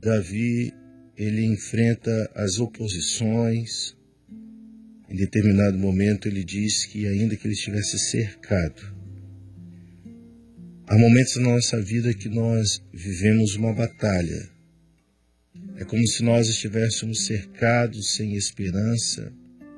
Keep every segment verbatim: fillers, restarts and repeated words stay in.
Davi, ele enfrenta as oposições. Em determinado momento ele diz que ainda que ele estivesse cercado, há momentos na nossa vida que nós vivemos uma batalha. É como se nós estivéssemos cercados, sem esperança.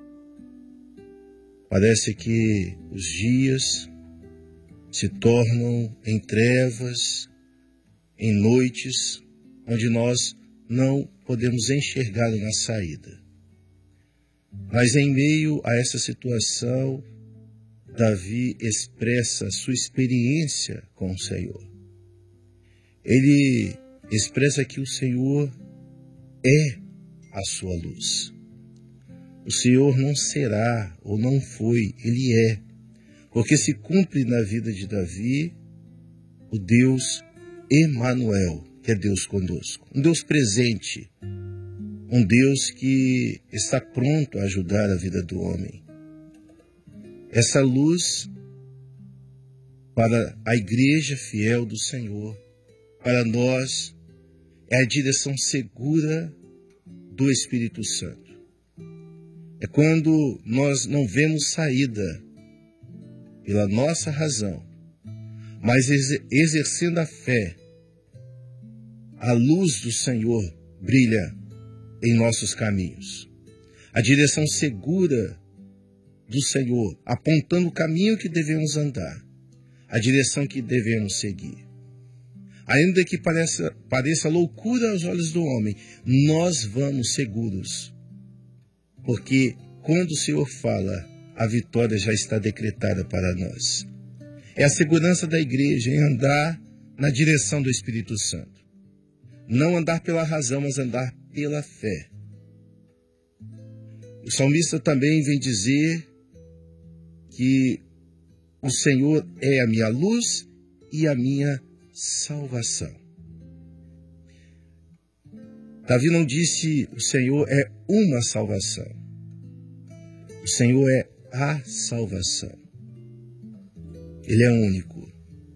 Parece que os dias se tornam em trevas, em noites, onde nós não podemos enxergar uma saída. Mas em meio a essa situação, Davi expressa a sua experiência com o Senhor. Ele expressa que o Senhor é a sua luz. O Senhor não será ou não foi, Ele é. Porque se cumpre na vida de Davi o Deus Emanuel, que é Deus conosco. Um Deus presente. Um Deus que está pronto a ajudar a vida do homem. Essa luz para a igreja fiel do Senhor, para nós, é a direção segura do Espírito Santo. É quando nós não vemos saída pela nossa razão, mas exercendo a fé, a luz do Senhor brilha em nossos caminhos. A direção segura do Senhor, apontando o caminho que devemos andar, a direção que devemos seguir. Ainda que pareça, pareça loucura aos olhos do homem, nós vamos seguros. Porque quando o Senhor fala, a vitória já está decretada para nós. É a segurança da igreja em andar na direção do Espírito Santo. Não andar pela razão, mas andar pela fé. O salmista também vem dizer que o Senhor é a minha luz e a minha salvação. Davi não disse o Senhor é uma salvação. O Senhor é a salvação. Ele é único.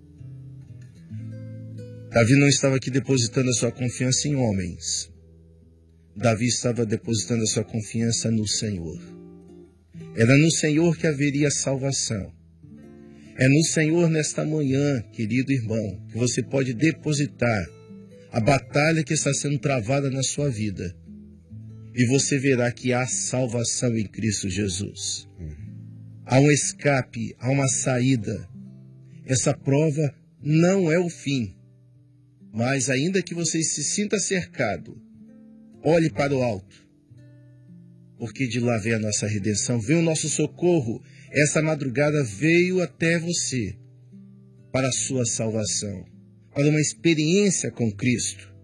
Davi não estava aqui depositando a sua confiança em homens. Davi estava depositando a sua confiança no Senhor. Era no Senhor que haveria salvação. É no Senhor nesta manhã, querido irmão, que você pode depositar a batalha que está sendo travada na sua vida. E você verá que há salvação em Cristo Jesus. Há um escape, há uma saída. Essa prova não é o fim. Mas ainda que você se sinta cercado, olhe para o alto. Porque de lá vem a nossa redenção, vem o nosso socorro. Essa madrugada veio até você para a sua salvação, para uma experiência com Cristo.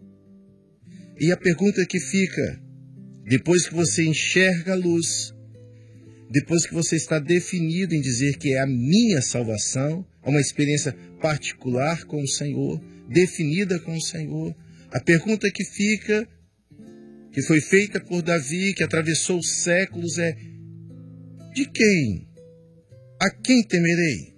E a pergunta que fica, depois que você enxerga a luz, depois que você está definido em dizer que é a minha salvação, é uma experiência particular com o Senhor, definida com o Senhor, a pergunta que fica, que foi feita por Davi, que atravessou os séculos, é: de quem? A quem temerei?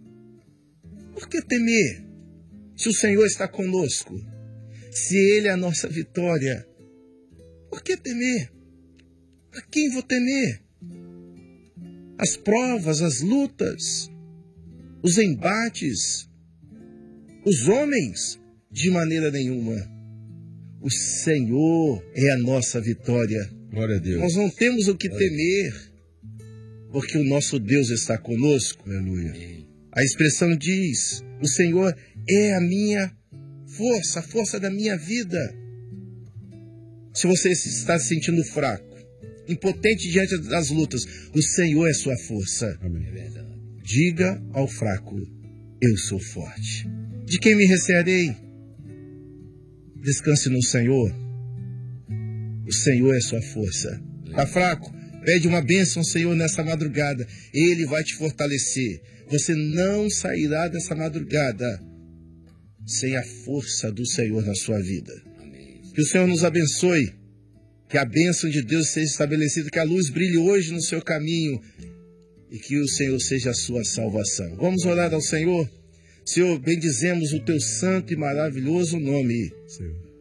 Por que temer? Se o Senhor está conosco, se Ele é a nossa vitória, por que temer? A quem vou temer? As provas, as lutas, os embates, os homens, de maneira nenhuma. O Senhor é a nossa vitória. Glória a Deus. Nós não temos o que temer, porque o nosso Deus está conosco. Aleluia. A expressão diz: o Senhor é a minha força, a força da minha vida. Se você está se sentindo fraco, impotente diante das lutas, o Senhor é sua força. Amém. Diga ao fraco: eu sou forte. De quem me recearei? Descanse no Senhor. O Senhor é sua força. Está fraco? Pede uma bênção ao Senhor nessa madrugada. Ele vai te fortalecer. Você não sairá dessa madrugada sem a força do Senhor na sua vida. Que o Senhor nos abençoe. Que a bênção de Deus seja estabelecida. Que a luz brilhe hoje no seu caminho. E que o Senhor seja a sua salvação. Vamos orar ao Senhor? Senhor, bendizemos o teu santo e maravilhoso nome. Senhor.